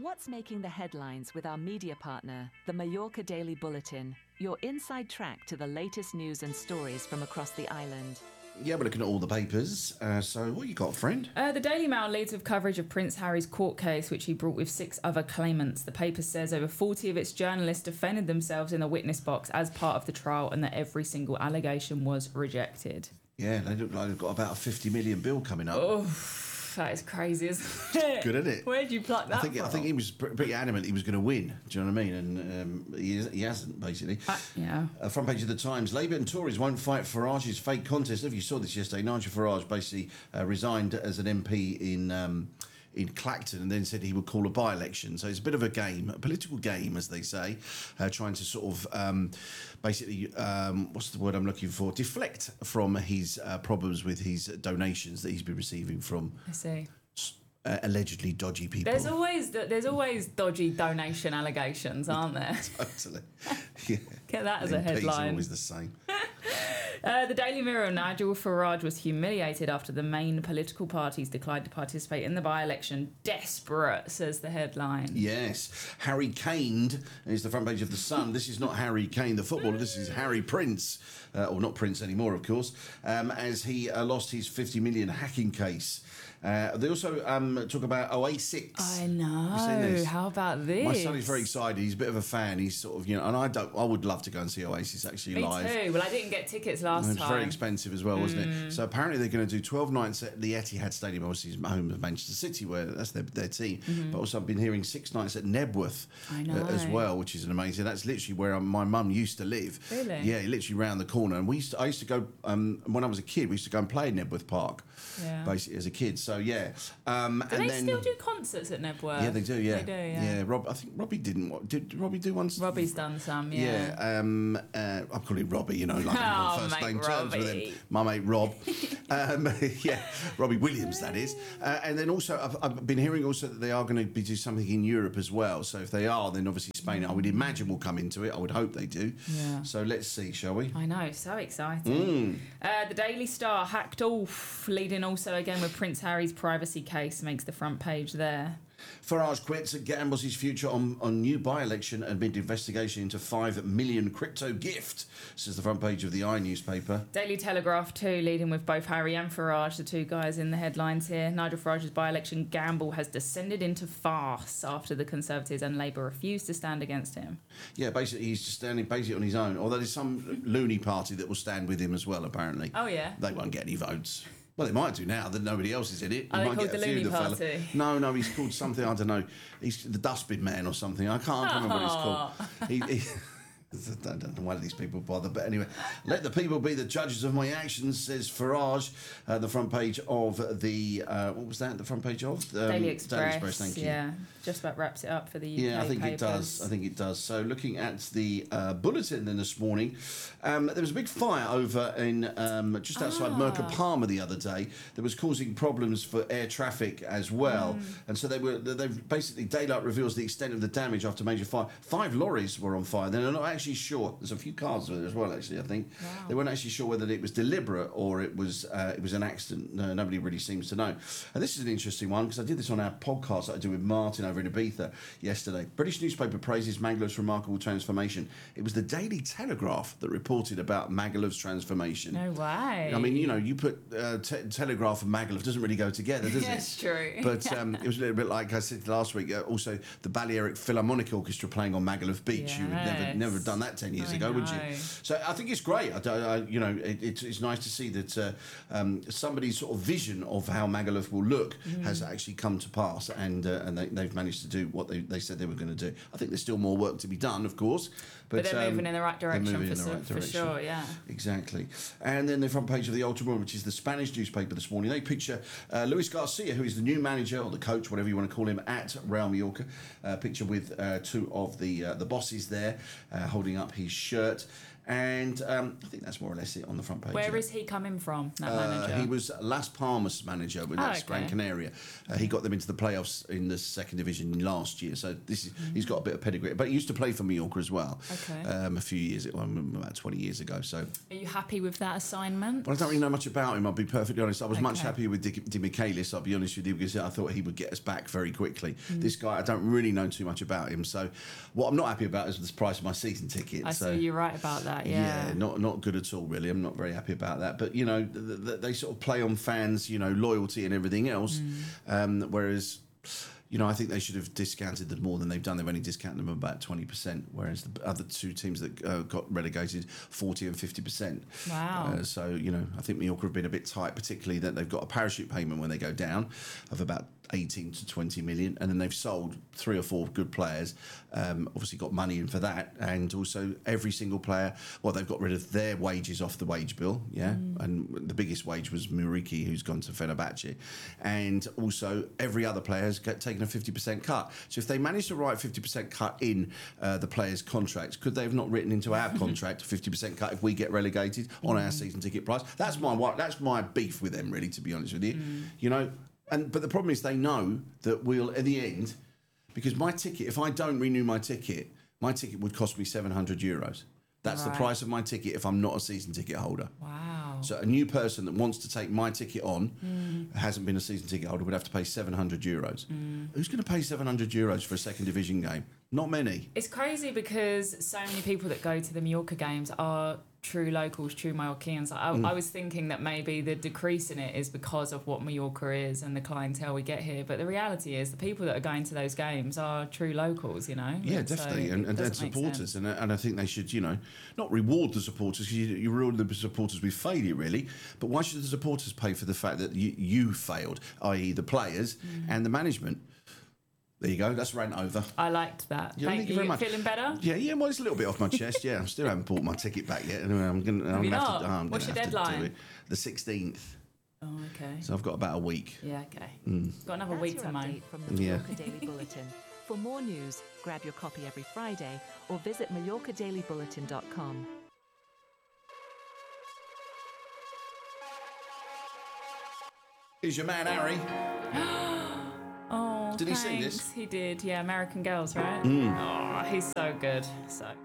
What's making the headlines with our media partner, the Mallorca Daily Bulletin, your inside track to the latest news and stories from across the island. Yeah, we're looking at all the papers. So what you got, friend? The Daily Mail leads with coverage of Prince Harry's court case, which he brought with 6 other claimants. The paper says over 40 of its journalists defended themselves in the witness box as part of the trial and that every single allegation was rejected. Yeah, they look like they've got about a 50 million bill coming up. Oh, that is crazy, isn't it? Good, isn't it? Where'd you pluck that from? I think he was pretty adamant he was going to win. Do you know what I mean? And he hasn't, basically. Yeah. Front page of the Times. Labour and Tories won't fight Farage's fake contest. If you saw this yesterday, Nigel Farage basically resigned as an MP in Clacton and then said he would call a by-election. So it's a bit of a game, a political game, as they say, trying to sort of basically, what's the word I'm looking for, deflect from his problems with his donations that he's been receiving from, I see. Allegedly dodgy people. There's always dodgy donation allegations, aren't there? Totally. Yeah. Get that as a MPs headline. are always the same. The Daily Mirror, Nigel Farage was humiliated after the main political parties declined to participate in the by-election. Desperate, says the headline. Yes. Harry Caned is the front page of The Sun. This is not Harry Kane, the footballer. This is Harry Prince, or not Prince anymore, of course, as he lost his 50 million hacking case. They also talk about Oasis. I know. How about this? My son is very excited. He's a bit of a fan. He's sort of, and I would love to go and see Oasis actually live. Me too. Well, I didn't get tickets last time. It was very expensive as well, wasn't it? So apparently they're going to do 12 nights at the Etihad Stadium, obviously home of Manchester City, where that's their team. But also I've been hearing 6 nights at Nebworth as well, which is amazing. That's literally where my mum used to live. Really? Yeah, literally round the corner. And I used to go, when I was a kid, we used to go and play in Nebworth Park, basically as a kid. So yeah. Do they still do concerts at Nebworth? Yeah, they do, yeah. They do, yeah. I think Robbie didn't. Did Robbie do one? Robbie's done some, yeah. Yeah, I'm calling Robbie, like I'm on first name terms with him. My mate Rob. Yeah, Robbie Williams, that is. And then also, I've been hearing also that they are going to be doing something in Europe as well. So if they are, then obviously Spain, I would imagine, will come into it. I would hope they do. Yeah. So let's see, shall we? I know, so exciting. The Daily Star hacked off, leading also again with Prince Harry's privacy case, makes the front page there. Farage quits and gambles his future on new by-election amid investigation into 5 million crypto gift, says the front page of the I newspaper. Daily Telegraph too, leading with both Harry and Farage, the two guys in the headlines here. Nigel Farage's by-election gamble has descended into farce after the Conservatives and Labour refused to stand against him. Yeah, basically he's just standing basically on his own, although there's some loony party that will stand with him as well, apparently. Oh, yeah? They won't get any votes. Well, they might do now that nobody else is in it. Are they called the Looney Party? No, he's called something, I don't know. He's the Dustbin Man or something. I can't remember what he's called. I don't know why these people bother, but anyway, let the people be the judges of my actions, says Farage. The front page of the what was that? The front page of Daily Express. Daily Express, thank you. Yeah, just about wraps it up for the UK Yeah, I think papers. it does. So looking at the bulletin then this morning, there was a big fire over in just outside Merca Palmer the other day that was causing problems for air traffic as well. And so they've basically, Daylight reveals the extent of the damage after major fire. 5 lorries were on fire. They're not actually sure. There's a few cars there as well, actually, I think. Wow. They weren't actually sure whether it was deliberate or it was an accident. Nobody really seems to know. And this is an interesting one because I did this on our podcast that I do with Martin over in Ibiza yesterday. British newspaper praises Maglelov's remarkable transformation. It was the Daily Telegraph that reported about Maglelov's transformation. No way. I mean, you put Telegraph and Magalov, doesn't really go together, does it? Yes, true. But it was a little bit like I said last week, also the Balearic Philharmonic Orchestra playing on Magalov Beach. Yes. You would never have done that 10 years ago, would you? So I think it's great. It's nice to see that somebody's sort of vision of how Magaluf will look has actually come to pass, and they've managed to do what they said they were going to do. I think there's still more work to be done, of course, but they're moving in the right direction for sure. Yeah, exactly. And then the front page of the Ultramar, which is the Spanish newspaper this morning, they picture Luis Garcia, who is the new manager or the coach, whatever you want to call him, at Real Mallorca. Picture with 2 of the bosses there holding up his shirt. And I think that's more or less it on the front page. Where is he coming from, that manager? He was Las Palmas manager with Gran Canaria. He got them into the playoffs in the second division last year. So he's got a bit of pedigree. But he used to play for Mallorca as well. Okay. A few years, about 20 years ago. So. Are you happy with that assignment? Well, I don't really know much about him, I'll be perfectly honest. I was much happier with Di Michaelis, I'll be honest with you, because I thought he would get us back very quickly. This guy, I don't really know too much about him. So what I'm not happy about is the price of my season ticket. I see you're right about that, yeah. Yeah, not good at all, really. I'm not very happy about that. But, you know, they sort of play on fans, you know, loyalty and everything else. Whereas, you know, I think they should have discounted them more than they've done. They've only discounted them about 20%, whereas the other two teams that got relegated, 40 and 50%. Wow. So, you know, I think Mallorca have been a bit tight, particularly that they've got a parachute payment when they go down of about 18 to 20 million, and then they've sold 3 or 4 good players, obviously got money in for that, and also every single player, well, they've got rid of their wages off the wage bill, and the biggest wage was Muriqi, who's gone to Fenerbahce, and also every other player has taken a 50% cut. So if they manage to write 50% cut in the players' contracts, could they have not written into our contract a 50% cut if we get relegated on our season ticket price? That's my beef with them, really, to be honest with you. You know. But the problem is they know that we'll, at the end, because my ticket, if I don't renew my ticket would cost me €700. That's the price of my ticket if I'm not a season ticket holder. Wow. So a new person that wants to take my ticket on, hasn't been a season ticket holder, would have to pay €700. Who's going to pay €700 for a second division game? Not many. It's crazy because so many people that go to the Mallorca games are true locals, true Mallorquins. I was thinking that maybe the decrease in it is because of what Mallorca is and the clientele we get here. But the reality is the people that are going to those games are true locals, you know? Yeah, definitely. So and they're supporters. And I think they should, you know, not reward the supporters, because you reward the supporters with failure, really. But why should the supporters pay for the fact that you failed, i.e. the players and the management? There you go. That's rant over. I liked that. Yeah, thank you very much. Feeling better? Yeah. Well, it's a little bit off my chest. Yeah, I still haven't bought my ticket back yet. Anyway, I'm going to have to. What's your deadline? The 16th. Oh, okay. So I've got about a week. Yeah, okay. Got another week to moan. From the Mallorca Daily Bulletin. For more news, grab your copy every Friday or visit MallorcaDailyBulletin.com. Here's your man, Harry. Oh, did he sing this? He did, yeah. American Girls, right? Oh, he's so good. So